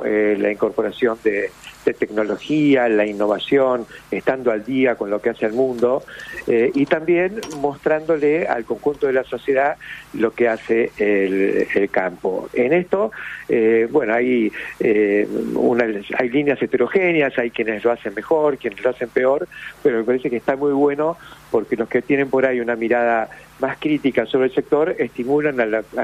la incorporación de tecnología, la innovación, estando al día con lo que hace el mundo, y también mostrándole al conjunto de la sociedad lo que hace el campo. En esto, hay líneas heterogéneas, hay quienes lo hacen mejor, quienes lo hacen peor, pero me parece que está muy bueno porque los que tienen por ahí una mirada más crítica sobre el sector estimulan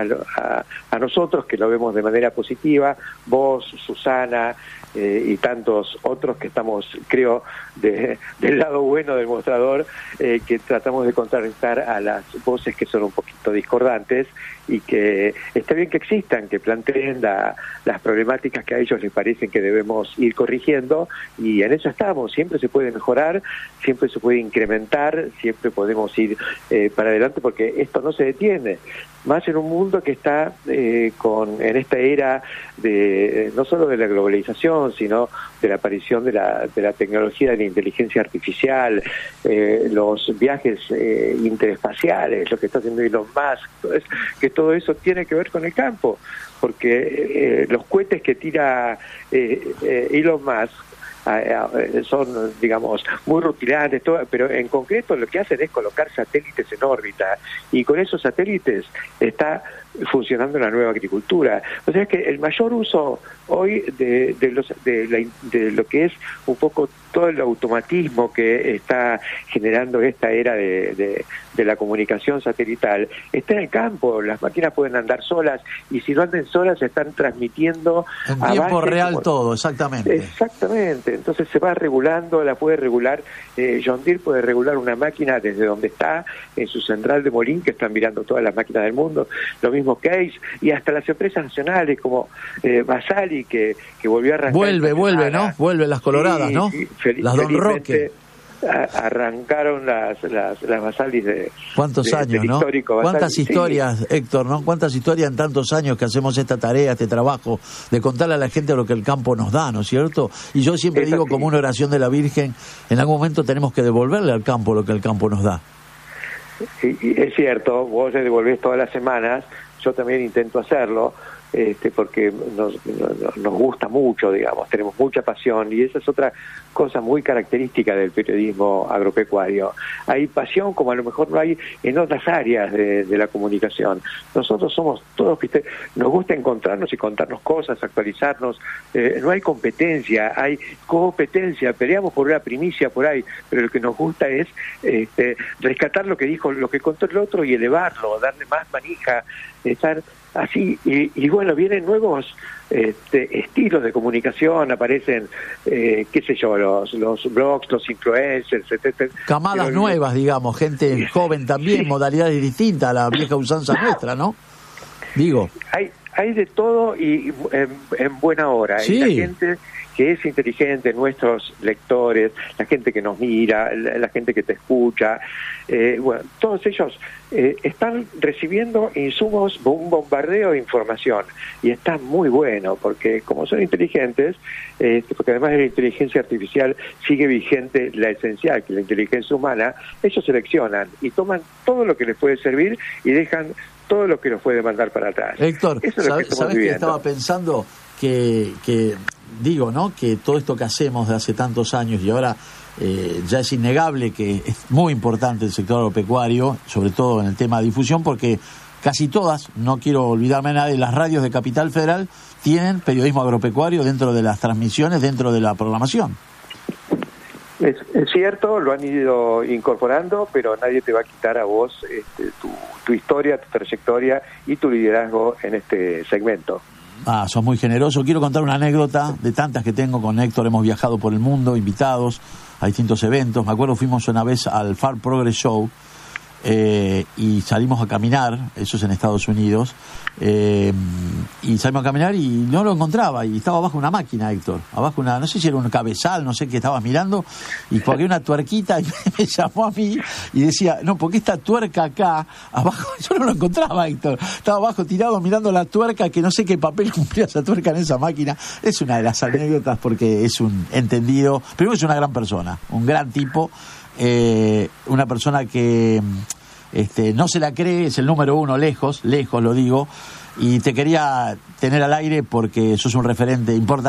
a nosotros, que lo vemos de manera positiva, vos, Susana, y tantos otros que estamos, creo, del lado bueno del mostrador, que tratamos de contrarrestar a las voces que son un poquito discordantes, y que está bien que existan, que planteen las problemáticas que a ellos les parecen que debemos ir corrigiendo, y en eso estamos. Siempre se puede mejorar, siempre se puede incrementar, siempre podemos ir para adelante, porque esto no se detiene, más en un mundo que está en esta era no solo de la globalización, sino de la aparición de la tecnología de la inteligencia artificial, los viajes interespaciales, lo que está haciendo Elon Musk, que todo eso tiene que ver con el campo, porque los cohetes que tira Elon Musk son, digamos, muy rutilantes, pero en concreto lo que hacen es colocar satélites en órbita, y con esos satélites está funcionando la nueva agricultura. O sea, es que el mayor uso hoy de lo que es un poco todo el automatismo que está generando esta era de la comunicación satelital está en el campo. Las máquinas pueden andar solas, y si no andan solas están transmitiendo en tiempo real todo, exactamente. Exactamente. Entonces se va regulando, la puede regular, John Deere puede regular una máquina desde donde está, en su central de Molín, que están mirando todas las máquinas del mundo, lo mismo Case, y hasta las empresas nacionales como Basali, que volvió a arrancar. Vuelve, ¿no? Vuelve las coloradas, sí, ¿no? Sí, las Don Roque. Arrancaron las Basalis de cuántos años, ¿no? Cuántas historias, sí. Héctor, ¿no? Cuántas historias en tantos años que hacemos esta tarea, este trabajo de contarle a la gente lo que el campo nos da, ¿no es cierto? Y yo siempre digo, como una oración de la Virgen, en algún momento tenemos que devolverle al campo lo que el campo nos da. Sí, es cierto, vos le devolvés todas las semanas, yo también intento hacerlo, porque nos gusta mucho, digamos, tenemos mucha pasión, y esa es otra cosa muy característica del periodismo agropecuario. Hay pasión como a lo mejor no hay en otras áreas de la comunicación. Nosotros somos todos, nos gusta encontrarnos y contarnos cosas, actualizarnos, no hay competencia, hay competencia, peleamos por una primicia por ahí, pero lo que nos gusta es rescatar lo que dijo, lo que contó el otro, y elevarlo, darle más manija, estar así, y bueno, vienen nuevos estilos de comunicación, aparecen, qué sé yo, los blogs, los influencers, etc. Camadas nuevas, digamos, gente joven también, sí. Modalidades distintas a la vieja usanza nuestra, ¿no? Digo. Hay de todo, y en buena hora. Sí. Y la gente que es inteligente, nuestros lectores, la gente que nos mira, la gente que te escucha, todos ellos están recibiendo insumos, un bombardeo de información, y está muy bueno, porque como son inteligentes, porque además de la inteligencia artificial sigue vigente la esencial, que es la inteligencia humana, ellos seleccionan y toman todo lo que les puede servir y dejan todo lo que nos puede mandar para atrás. Héctor, ¿sabes que estaba pensando? Que digo, ¿no? Que todo esto que hacemos de hace tantos años, y ahora ya es innegable que es muy importante el sector agropecuario, sobre todo en el tema de difusión, porque casi todas, no quiero olvidarme de nadie, las radios de Capital Federal tienen periodismo agropecuario dentro de las transmisiones, dentro de la programación. Es cierto, lo han ido incorporando, pero nadie te va a quitar a vos tu historia, tu trayectoria y tu liderazgo en este segmento. Sos muy generoso. Quiero contar una anécdota de tantas que tengo con Héctor. Hemos viajado por el mundo, invitados a distintos eventos. Me acuerdo, fuimos una vez al Farm Progress Show y salimos a caminar, eso es en Estados Unidos, y salimos a caminar y no lo encontraba, y estaba abajo una máquina, Héctor, abajo no sé si era un cabezal, no sé qué estabas mirando, y porque una tuerquita, y me llamó a mí y decía, no, porque esta tuerca acá abajo, yo no lo encontraba, Héctor, estaba abajo tirado mirando la tuerca, que no sé qué papel cumplía esa tuerca en esa máquina. Es una de las anécdotas, porque es un entendido, primero es una gran persona, un gran tipo, una persona que no se la cree, es el número uno, lejos lo digo, y te quería tener al aire porque sos un referente importante.